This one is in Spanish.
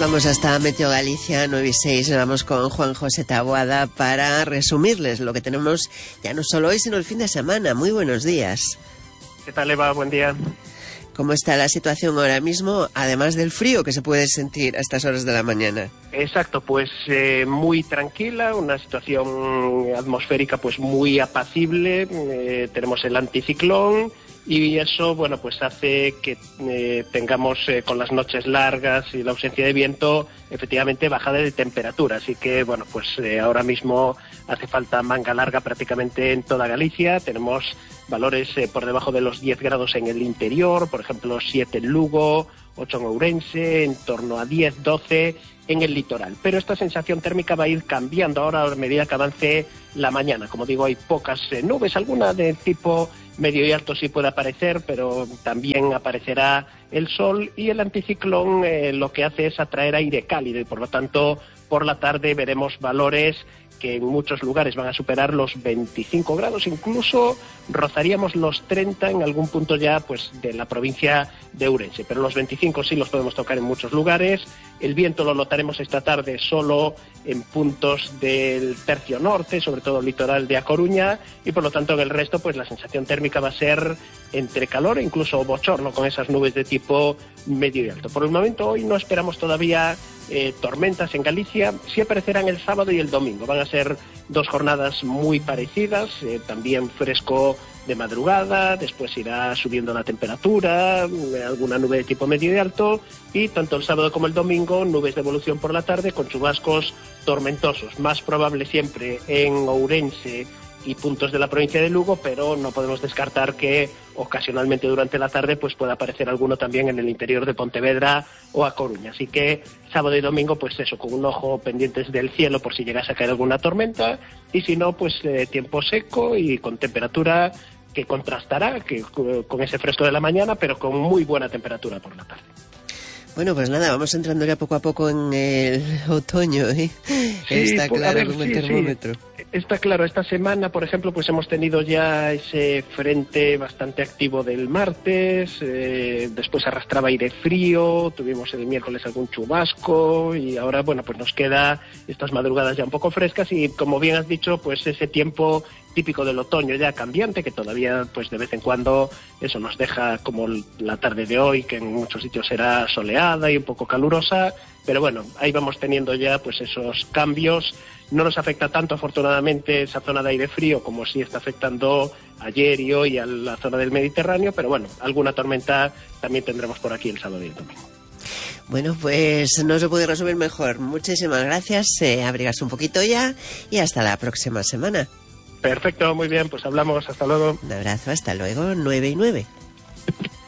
Vamos hasta Meteo Galicia 9 y 6, vamos con Juan José Taboada para resumirles lo que tenemos ya no solo hoy, sino el fin de semana. Muy buenos días. ¿Qué tal, Eva? Buen día. ¿Cómo está la situación ahora mismo, además del frío que se puede sentir a estas horas de la mañana? Exacto, pues muy tranquila, una situación atmosférica pues muy apacible, tenemos el anticiclón y eso, bueno, pues hace que tengamos con las noches largas y la ausencia de viento, efectivamente bajada de temperatura, así que, bueno, pues ahora mismo hace falta manga larga prácticamente en toda Galicia, tenemos valores por debajo de los 10 grados en el interior, por ejemplo 7 en Lugo, 8 en Ourense, en torno a 10, 12 en el litoral. Pero esta sensación térmica va a ir cambiando ahora a medida que avance la mañana. Como digo, hay pocas nubes, alguna de tipo medio y alto sí puede aparecer, pero también aparecerá el sol y el anticiclón lo que hace es atraer aire cálido y por lo tanto por la tarde veremos valores que en muchos lugares van a superar los 25 grados, incluso rozaríamos los 30 en algún punto ya pues de la provincia de Ourense, pero los 25 sí los podemos tocar en muchos lugares. El viento lo notaremos esta tarde solo en puntos del tercio norte, sobre todo el litoral de A Coruña, y por lo tanto en el resto pues la sensación térmica va a ser entre calor e incluso bochorno con esas nubes de tipo medio y alto. Por el momento hoy no esperamos todavía tormentas en Galicia, sí aparecerán el sábado y el domingo, van a ser dos jornadas muy parecidas, también fresco de madrugada, después irá subiendo la temperatura, alguna nube de tipo medio y alto, y tanto el sábado como el domingo nubes de evolución por la tarde con chubascos tormentosos, más probable siempre en Ourense y puntos de la provincia de Lugo, pero no podemos descartar que ocasionalmente durante la tarde pues pueda aparecer alguno también en el interior de Pontevedra o A Coruña. Así que sábado y domingo pues eso, con un ojo pendientes del cielo por si llegase a caer alguna tormenta, y si no pues tiempo seco y con temperatura que contrastará con ese fresco de la mañana, pero con muy buena temperatura por la tarde. Bueno, pues nada, vamos entrando ya poco a poco en el otoño, ¿eh? Sí, está claro, con el termómetro. Sí. Está claro, esta semana, por ejemplo, pues hemos tenido ya ese frente bastante activo del martes, después arrastraba aire frío, tuvimos el miércoles algún chubasco y ahora, bueno, pues nos queda estas madrugadas ya un poco frescas y, como bien has dicho, pues ese tiempo típico del otoño ya cambiante, que todavía pues de vez en cuando eso nos deja como la tarde de hoy, que en muchos sitios será soleada y un poco calurosa, pero bueno, ahí vamos teniendo ya pues esos cambios. No nos afecta tanto, afortunadamente, esa zona de aire frío como sí está afectando ayer y hoy a la zona del Mediterráneo, pero bueno, alguna tormenta también tendremos por aquí el sábado y el domingo. Bueno, pues no se puede resumir mejor. Muchísimas gracias, abrigarse un poquito ya y hasta la próxima semana. Perfecto, muy bien, pues hablamos, hasta luego. Un abrazo, hasta luego, 9 y 9.